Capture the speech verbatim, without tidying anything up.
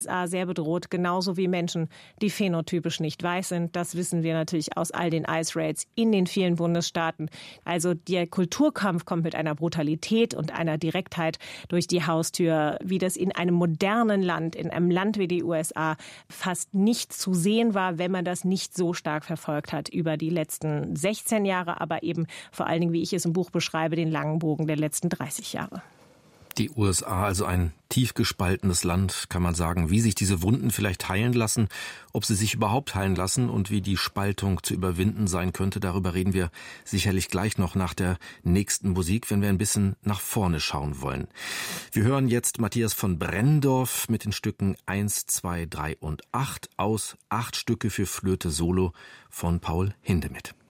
sehr bedroht, genauso wie Menschen, die phänotypisch nicht weiß sind. Das wissen wir natürlich aus all den ICE Raids in den vielen Bundesstaaten. Also der Kulturkampf kommt mit einer Brutalität und einer Direktheit durch die Haustür, wie das in einem modernen Land, in einem Land wie die U S A fast nicht zu sehen war, wenn man das nicht so stark verfolgt hat über die letzten sechzehn Jahre, aber eben vor allen Dingen, wie ich es im Buch beschreibe, den langen Bogen der letzten dreißig Jahre. Die U S A, also ein tief gespaltenes Land, kann man sagen. Wie sich diese Wunden vielleicht heilen lassen, ob sie sich überhaupt heilen lassen und wie die Spaltung zu überwinden sein könnte, darüber reden wir sicherlich gleich noch nach der nächsten Musik, wenn wir ein bisschen nach vorne schauen wollen. Wir hören jetzt Matthias von Brennendorf mit den Stücken eins, zwei, drei und acht aus Acht Stücke für Flöte Solo von Paul Hindemith.